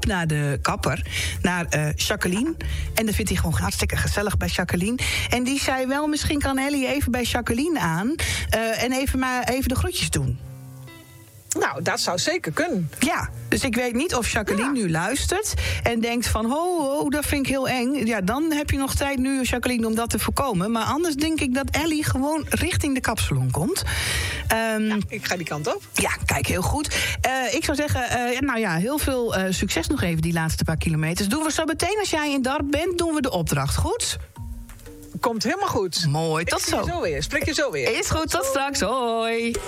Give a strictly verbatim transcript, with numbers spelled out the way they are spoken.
op naar de kapper, naar uh, Jacqueline. En dat vindt hij gewoon hartstikke gezellig bij Jacqueline. En die zei wel, misschien kan Ellie even bij Jacqueline aan uh, en even maar even de groetjes doen. Nou, dat zou zeker kunnen. Ja, dus ik weet niet of Jacqueline ja. nu luistert en denkt van, ho, ho, dat vind ik heel eng. Ja, dan heb je nog tijd nu, Jacqueline, om dat te voorkomen. Maar anders denk ik dat Ellie gewoon richting de kapsalon komt. Um, ja, ik ga die kant op. Ja, kijk, heel goed. Uh, ik zou zeggen, uh, nou ja, heel veel uh, succes nog even die laatste paar kilometers. Doen we zo meteen, als jij in Darp bent, doen we de opdracht, goed? Komt helemaal goed. Mooi, tot ik zo. Je zo weer. Spreek je zo weer. Is goed, tot, tot straks. Hoi.